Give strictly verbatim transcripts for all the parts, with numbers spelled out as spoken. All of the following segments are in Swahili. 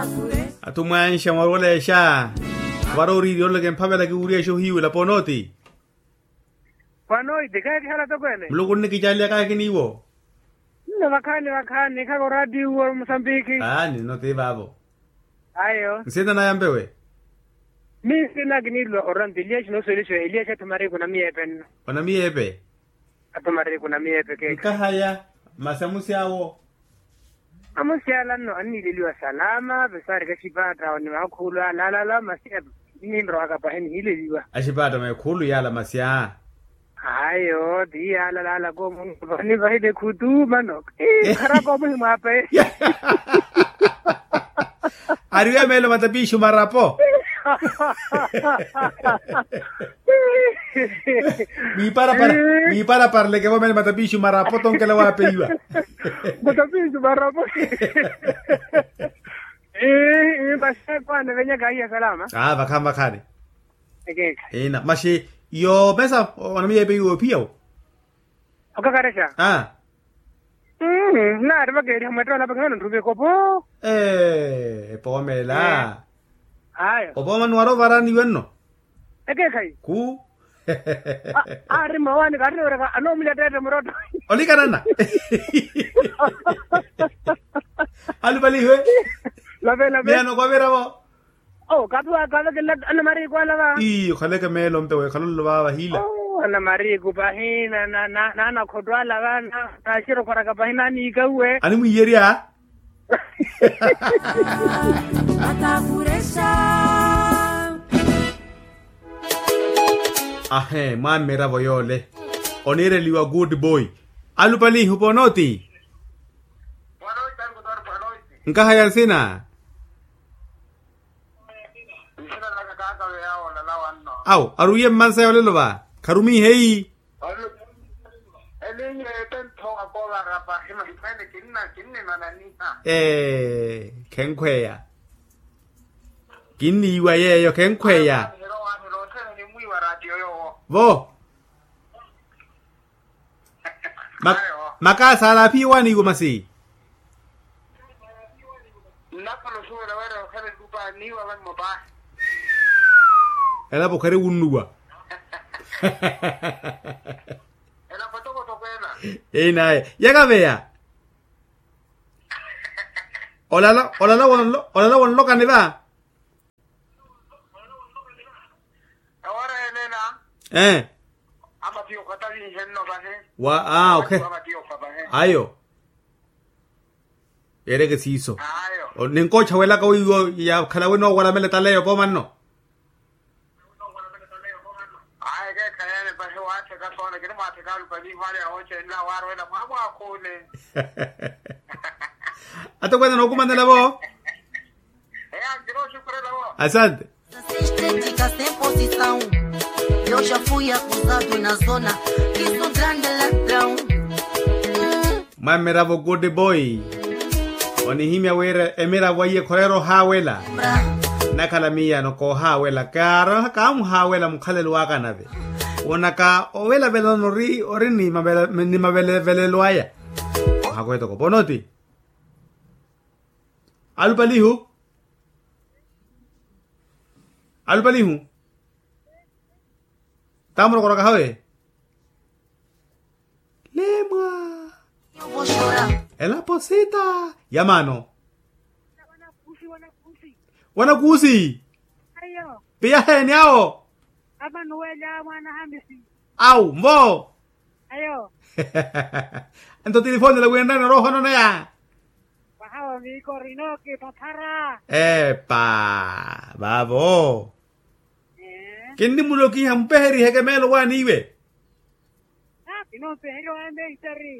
Atumwanisha mwole sha. Warori yole kempamela ki uri sho hiwe la ponoti. Panoi dekai hala to kwene. Mluguni kijalia ka kiniwo. No makani makani ka radio wa Mozambique. Ah, ni no te babo. Ayo. Sina na yambewe. Mi sina ginilo orandi liash no solution eliash atumare kuna miepe. Kuna miepe. Atumare kuna miepe ke. Kahaya masamusi awo. Amusiala no anililiwa salama besari kashipata ni makhulu la la la masia nimro akapaheni hileliwa. Ashipata makhulu yala masia. Ayo dia la la la ko mun ni bahide khudu mano. Eh khara ko mu mape. Ariya melo matapishu marapo. Mi para para mi para parle que vos me matapishu marapo ton que la va a pedir. Matapishu marapo. Eh, basta cuando venga caía salama. Ah, bacán bacán. Okay. Eh, na mashi yo pesa ona mi pe yo pio. Oka karesha. Ah. Mm, na arba ke hama tola pagano rube ko po. Eh, pomela. Ayo. Opo manuaro varani wenno. Eke kai. Ku. Ari mawani garre ora ano mi lete moroto. Oli kanana. Alu bali we. La ve la ve. Mira no ko vera bo. Oh, kadu akala ke lag ana mari ko ala ba. I khale ke melo mpe we khalo ba ba hila. Oh, ana mari ko bahina na na na na khodwa la ba na ta shiro kora ka bahina ni ka we. Ani mu yeria. Ahe, man mera voyole. Onere liwa good boy. Alu pali huponoti. Nka hayal sina. Au, aruye mansa yole lo ba. Karumi hei. Eh, kenkwe ya. Gini iwa ye yo kenkwe ya. Vo. Mak maka sala pi wani go masi. Ela bokare unnuwa. Eh nae, yaga vea. Hola lo, hola lo, hola lo, hola lo, hola lo kaneva. Ahora elena. Eh. Ama tio katali henno bahe. Wa ah okay. Ayo. Ere que se hizo. Ayo. O ninko chawela ko ya kala weno wala mele tale ko manno. Ay ke kayane bahe wa te ka sona ke ma te ka lu bali mare o che na waro na ma ma ko ne. Ato cuando no comanda la voz. É agro chupre la voz. Asante. Estéticas em posição. Eu já fui acusado na zona. Fiz um grande ladrão. Man mera vo good boy. Oni himia wera emera waye korero hawela. Nakala mia no ko hawela kara kam hawela mkhale luaka nave. Onaka owela velo no ri orini mabela ni mabele vele loaya. Hakweto ko bonoti. Alu palihu. Alu palihu. Tamro kora kahawe. Lemwa. Eu vou chorar. Ela posita. Yamano. Wanakusi wanakusi. Wanakusi. Ayo. Pia heni ao. Aba nuela wana hamisi. Au, mbo. Ayo. Ento telefono le wenda no rojo no ya. Bahawa mi korino ke patara. Epa, babo. Eh. Kendi muloki hampeheri heke melo wani we. Ah, no pero ande itari.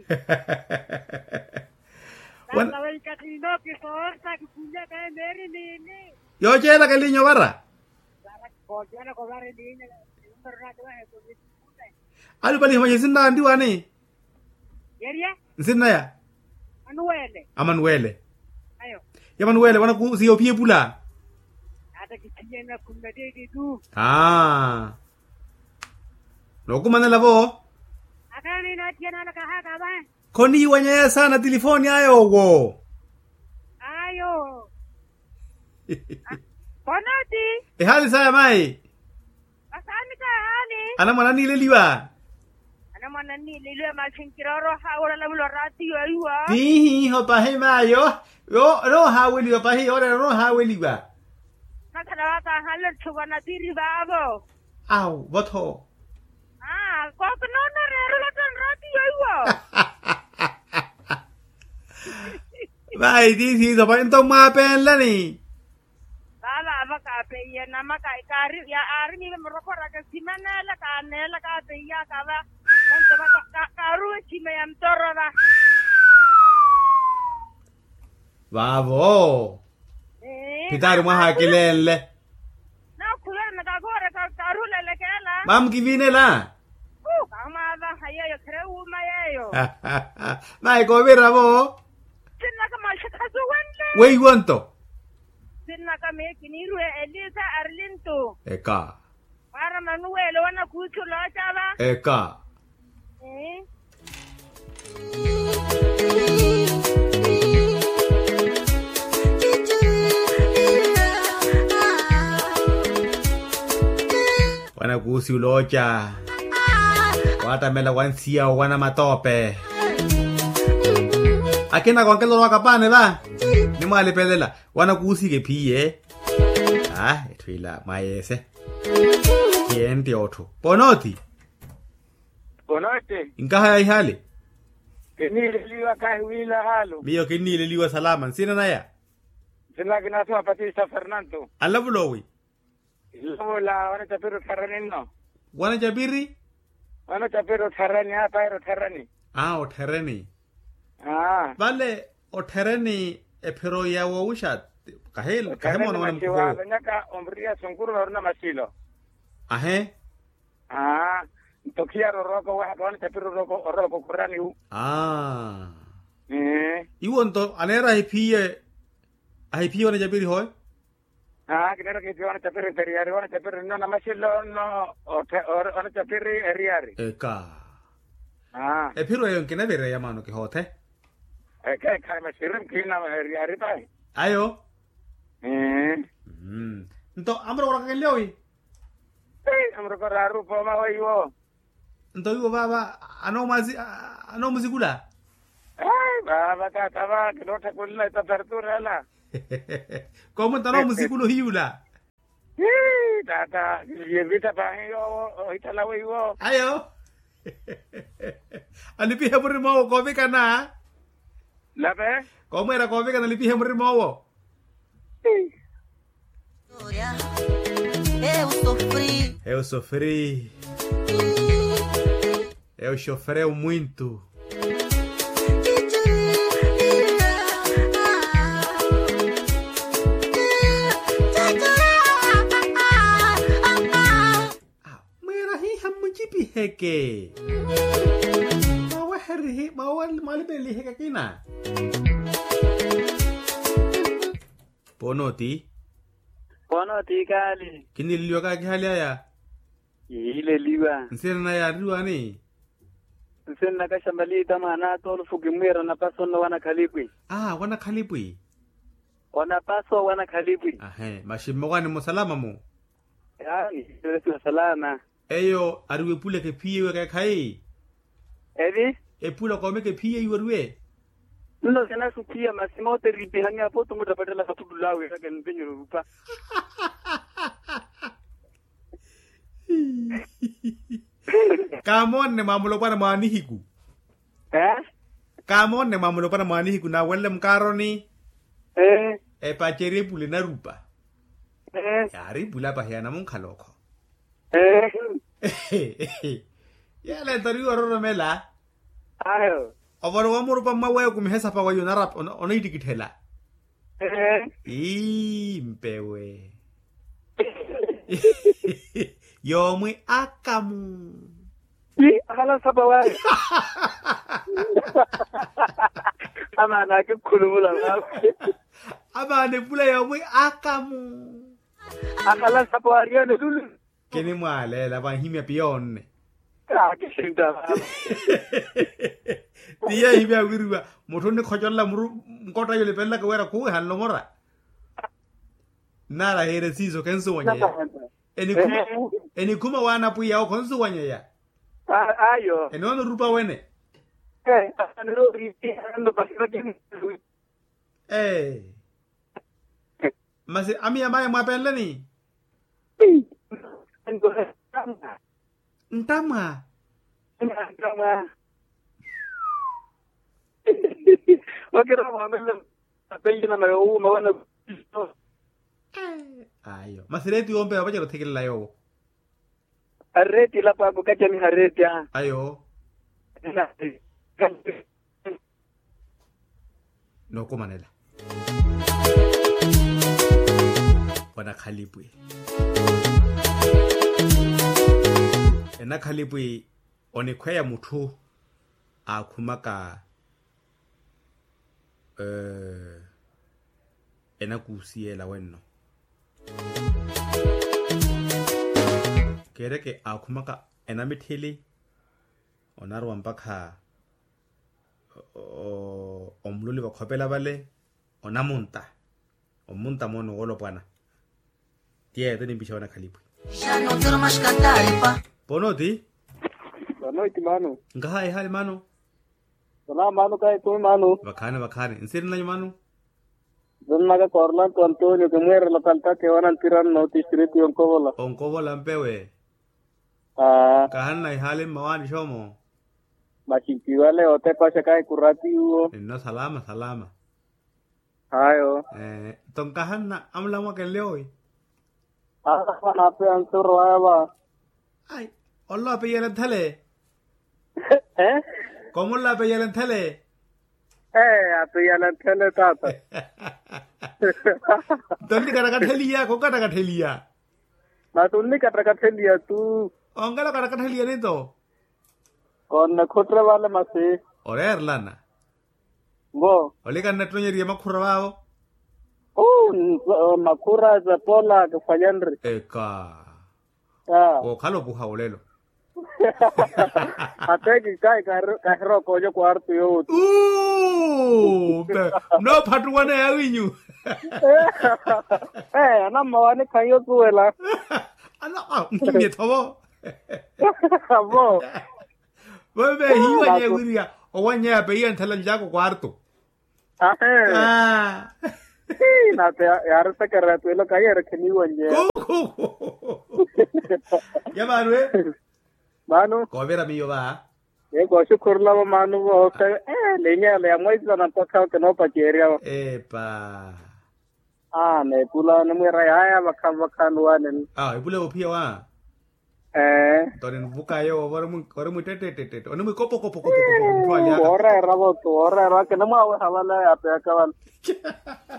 Wan La ve katino ke sorta ke punya ka meri ni ni. yo chela ke liño barra. La ko jana ko bare ni ni. Umberna ka he ko ni. Alu bali hoye sinna andi wani. Yeria? Sinna ya. Anuele. Amanuele. Ayo. Yamanuele wana ku si opie pula. Ada kitiyena kumade di tu. Ah. No kumana la vo. Akani na tiana na kaha ka ba? Koni wanya sana telefoni ayo wo. Ayo. Bonoti. E hali saya mai. Asani ka hali. Ana mwana nileliwa. Ana mwana nileliwa machinkiroro haura la bulo rati yo yuwa. Tihi ho pahe mayo. Yo ro haweli ho pahe ora ro haweliwa. Nakana waka halar chugana tiri babo. Au, boto. Ah, kok no no rero la tan rati yo yuwa. Vai di si so pa entong ma pen la ni. Baba baka pe ya nama ka ikari ya ari ni meroko raga simana la ka ne la ka pe ya ka ba. Kan to ka karu chi me am toro ba. Bravo. Eh. Pitari mo hakilele. Na kula na ka gore ka karu le le kala. Mam kivine la. Uh, kama ba haya yo kreu ma yo. Mai ko vera bo. Sinna ka mal ka su wande. Wei wanto. Sinna ka me kinirwe Elisa Arlinto. Eka. Para Manuel wana kuchu lo chaba. Eka. Eh. Wana kusi ulocha. Watamela wansia wana matope. Akina kwa kelo wakapane ba. Ni mwali pelela. Wana kusi ke piye. Ah, etwila mayese. Kiente oto. Bonoti. Bonoti. Inkaha ya ihali. Kenile liwa kai wila halo. Miyo kenile liwa salama. Nsina na ya. Sina kinasua Patista Fernando. Alavulowi. Ilawo la wana chapiro tarani no. Wana jabiri? Wana chapiro tarani hapa ero tarani. Ah, otereni. Ah. Vale, otereni e pero ya wawusha. Kahel, kahemo na wana mkuho. Nyaka ombria sunguru na masilo. Ahe? Ah. Tokia roroko wana chapiro roko roko kurani u. Ah. Eh. Iwo nto, anera hipiye, hipiye wana jabiri hoi? Ah, kinero que wana chapiro periari wana chapiro no na masilo no wana chapiro eriari. Eka. Ah. E pero yon kina vere yamano ke hote? Eka kai masirim kina eriari pai. Ayo? Eh. Hmm. Nto, amro wala kakelewi? Eh, amro ko raru po ma hoyo. Nto iwo baba, ano mazi, ano muzikula? Ay, baba ka taba kinota kulna ita tartura la. Como tano musikulo hiula? Eh, tata, yevita pa yo, ita la weyo. Ayo. Alipihe muri mawo kobe kana? Labe? Como era kobe kana alipihe muri mawo? Eu sofri. Eu sofri. Eu sofreu muito. Heke. Mawa herhi, mawa mali beli heke kina. Bonoti. Bonoti kali. Kini liwa ka kihali ya? Ile liwa. Nsena na ya liwa ni? Nsena ka shambali tama na tolu fugimwera na paso na wana kalipwi. Ah, wana kalipwi. Wana paso wana kalipwi. Ahe, mashimo wani musalama mu? Yani, sio salama. Eyo, aruwe pule ke piye we kai. Evi? E pula kome ke piye yuwe. Nuno sana supia masimo teripi hanya poto muda padala katudulawe kage mpenyo rupa. Kamon ne mamulo pana manihiku. Eh? Kamon ne mamulo pana manihiku na welle mkaroni. Eh? E pacheri pule na rupa. Eh? Yari pula pa hea na munkaloko. Eh? Yale tori oro mela. Ayo. Obaro amuru pa mawe kumhesa pa wayo narap ono itikithela. Eh? Ii mpewe. Yo mui akamu. Ii akala sabawa. Ama na ke kulumula. Ama ne pula yo mui akamu. Akala sabawa rio ne lulu. Kini mwale la banhimia pione. Ah, que shinda. Tiya himia wirwa motone khojolla muru mkota yole pella ko wera ko hallo mora. nala here sizo kenso wanya ya eni kuma eni kuma wana pu ya konso wanya ya ayo enono rupa wene eh anero ripi ando pasira kin eh masi ami amaya mwapenle ni ntama ntama wakira mwamela apengina na yo mawana ayo masireti ombe abaje kuthekela yo areti la pa bukacha mi hareti ayo no kumanela wana khalipwe ena khalipwe onikhweya muthu akhumaka eh ena kusiela wenno kereke akhumaka ena mithili onarwa mpakha o omluli bakhopela bale onamunta omunta mono golopana tie te nimpisha wana khalipwe Ya no quiero más cantar, pa. ponoti Bonoti mano. ngaha hali mano Sana mano kai tu mano. bakhane bakhane insir na mano Don maga Corlan to Antonio que muere la canta que van a tirar no distrito en Cobola. onko bola mpewe Ah, kahanna hali mawani shomo machinki wale ote pasha kai kurati huo. no salama salama Ayo. eh ton kahanna amla mo keloi Ah, na pe ansur wa. ay olla pe yelen thale Eh? como la pe yelen thale Eh, ape yalan tele tata. Tandi kara katheliya ko kara katheliya Na tunni katra ka theliya tu ongala kara katheliya ni to kon khotre wale mase. ore erlana Wo. ole kan netronye ri makhurwao Oh, makura za pola ke fanyandre. eka Ah. o khalo buha olelo Ateki kai kahro ko jo kwartu yo. uh no phatwana ya winyu Eh, ana mawani kayo tuela. ana ah mye thobo Wo. bebe hiwa nye wiria owanya be yen thalan jago kwarto Ah, eh. ah Na te yaar se kar raha tuelo kai rakhni wanje. ya manwe Manu, ko vera miyo ba ye goshu kurla wa manu wo ka eh lenya le amoi sana to ka no pa cheria. epa Ah, ne pula ne mera ya bakha bakha nuanen. ah ibule opia wa Eh. toren bukayo waramu waramu tete tete onu kopo kopo kopo kopo twali Ora era bo to ora era ke na ma wa wala apa kawan.